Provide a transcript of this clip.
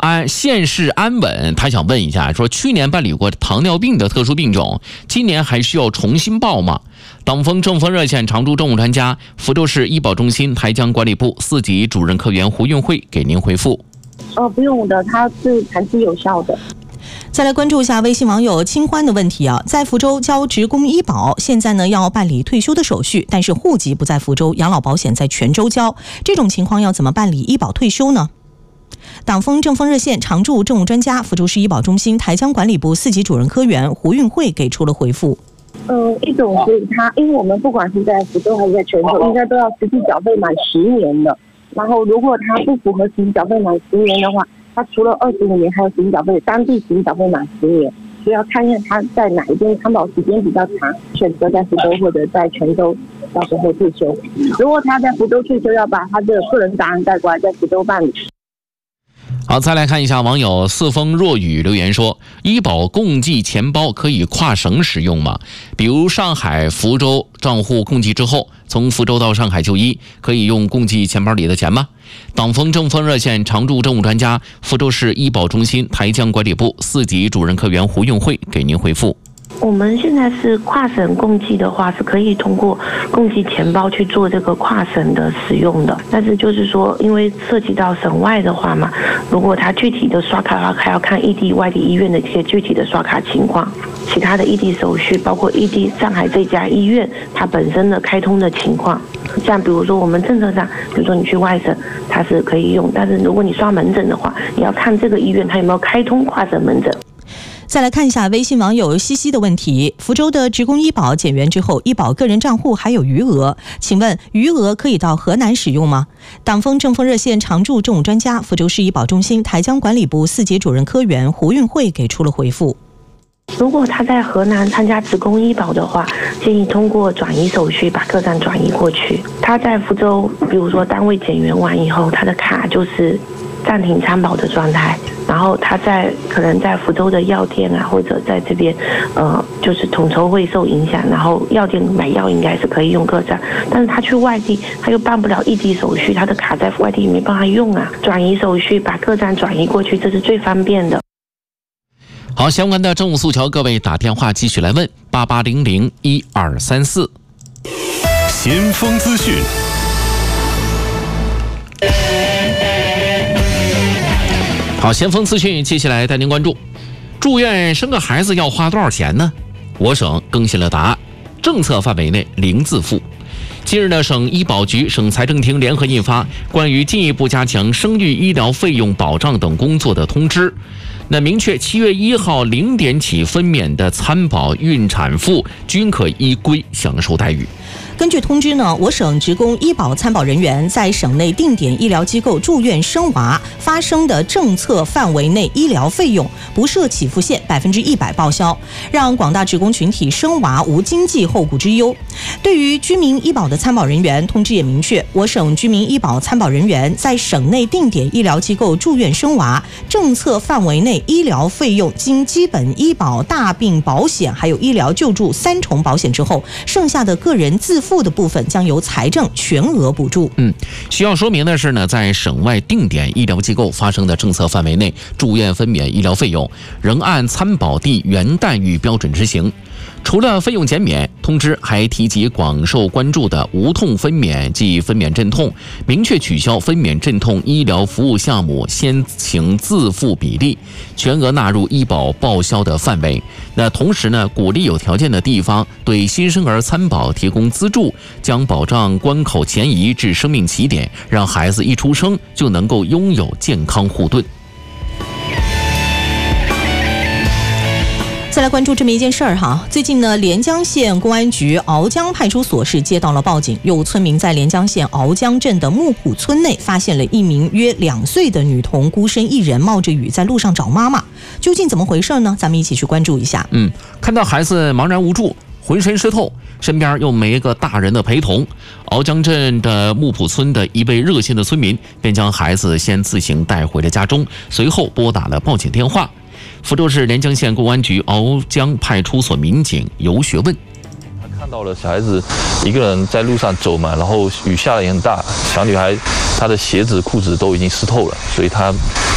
县市安稳，他想问一下，说去年办理过糖尿病的特殊病种，今年还需要重新报吗？党风政风热线常驻政务专家、福州市医保中心台江管理部4级主任科员胡运慧给您回复。 不用的，它是长期有效的。 再来关注一下微信网友清欢的问题啊，在福州交职工医保，现在呢要办理退休的手续，但是户籍不在福州，养老保险在泉州交，这种情况要怎么办理医保退休呢？党风政风热线常驻政务专家、福州市医保中心台江管理部4级主任科员胡运慧给出了回复。 一种是它，因为我们不管是在福州还是在泉州，应该都要实际缴费满10年的。然后如果它不符合实际缴费满10年的话，它除了25年，还有实际缴费，当地实际缴费满10年，所以要看一下它在哪一边参保时间比较长，选择在福州或者在泉州到时候退休。如果他在福州退休，要把他的个人档案带过来，在福州办理。 好，再来看一下网友四风若雨留言说，医保共济钱包可以跨省使用吗？比如上海、福州账户共济之后，从福州到上海就医，可以用共济钱包里的钱吗？党风政风热线常驻政务专家、福州市医保中心台江管理部4级主任科员胡运慧给您回复。 我们现在是跨省共济的话，是可以通过共济钱包去做这个跨省的使用的。但是就是说，因为涉及到省外的话嘛，如果它具体的刷卡的话，还要看异地、外地医院的一些具体的刷卡情况，其他的异地手续，包括异地上海这家医院它本身的开通的情况。像比如说我们政策上，比如说你去外省，它是可以用，但是如果你刷门诊的话，你要看这个医院它有没有开通跨省门诊。 再来看一下微信网友西西的问题，福州的职工医保减员之后，医保个人账户还有余额，请问余额可以到河南使用吗？党风政风热线常驻政务专家、福州市医保中心台江管理部4级主任科员胡运慧给出了回复。 如果他在河南参加职工医保的话，建议通过转移手续把个站转移过去。他在福州，比如说单位减员完以后，他的卡就是暂停参保的状态，然后他可能在福州的药店啊，或者在这边就是统筹会受影响，然后药店买药应该是可以用个站，但是他去外地他又办不了异地手续，他的卡在外地没办法用啊，转移手续把个站转移过去，这是最方便的。 好，相关的政务诉求，各位打电话继续来问88001234。 先锋资讯。 好，先锋资讯，接下来带您关注：住院生个孩子要花多少钱呢？我省更新了答案，政策范围内零自付。近日呢，省医保局、省财政厅联合印发关于进一步加强生育医疗费用保障等工作的通知。那明确7月1号0点起分娩的参保孕产妇均可依规享受待遇。 根据通知呢，我省职工医保参保人员在省内定点医疗机构住院生娃发生的政策范围内医疗费用不设起付线，100%报销，让广大职工群体生娃无经济后顾之忧。对于居民医保的参保人员，通知也明确，我省居民医保参保人员在省内定点医疗机构住院生娃政策范围内医疗费用经基本医保、大病保险还有医疗救助3重保险之后，剩下的个人自付的部分将由财政全额补助。 需要说明的是呢，在省外定点医疗机构发生的政策范围内住院分娩医疗费用，仍按参保地原待遇标准执行。除了费用减免，通知还提及广受关注的无痛分娩及分娩镇痛，明确取消分娩镇痛医疗服务项目先行自付比例，全额纳入医保报销的范围。那同时呢，鼓励有条件的地方对新生儿参保提供资助，将保障关口前移至生命起点，让孩子一出生就能够拥有健康护盾。 再来关注这么一件事儿哈，最近呢，连江县公安局鳌江派出所是接到了报警，有村民在连江县鳌江镇的木浦村内发现了一名约2岁的女童孤身一人冒着雨在路上找妈妈，究竟怎么回事呢？咱们一起去关注一下。 看到孩子茫然无助，浑身湿透，身边又没个大人的陪同，鳌江镇的木浦村的一位热心的村民便将孩子先自行带回了家中，随后拨打了报警电话。福州市连江县公安局鳌江派出所民警游学问， 他看到了小孩子一个人在路上走嘛，然后雨下的也很大，小女孩她的鞋子裤子都已经湿透了，所以他